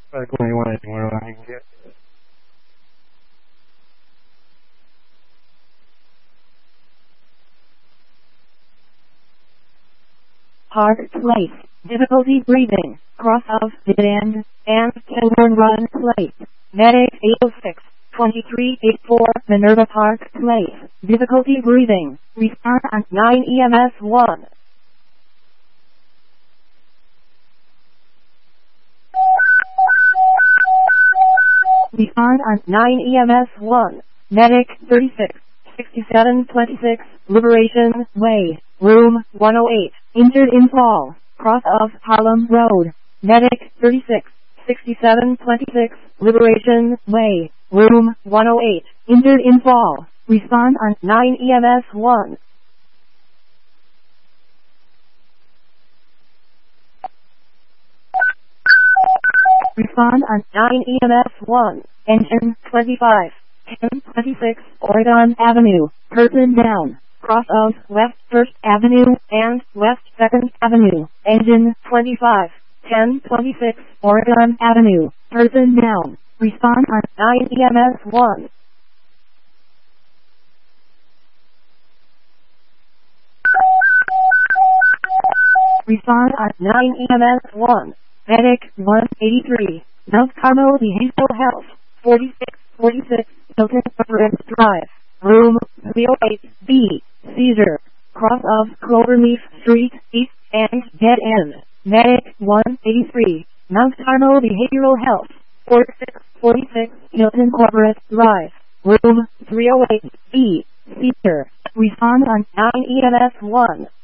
Like when you want anywhere I can get. Hard place. Difficulty breathing. Cross of and Kenburn Run Place. Medic 806. 2384 Minerva Park Place. Difficulty breathing. Respond on 9 EMS 1. Respond on 9 EMS 1. Medic 36. 6726 Liberation Way. Room 108. Injured in fall. Cross of Harlem Road. Medic 36. 6726 Liberation Way. Room 108. Injured in fall. Respond on 9 EMS 1. Respond on 9 EMS 1. Engine 25. 1026 Oregon Avenue. Person down. Cross of West 1st Avenue and West 2nd Avenue. Engine 25. 1026 Oregon Avenue. Person down. Respond on 9 EMS 1. Respond on 9 EMS 1. Medic 183. Mount Carmel Behavioral Health. 4646 Hilton Everett Drive. Room 308B. Seizure. Cross of Cloverleaf Street East and Dead End. Medic 183. Mount Carmel Behavioral Health. 4646 Hilton Everett Drive. Room 308B. Seizure. Respond on 9 EMS 1.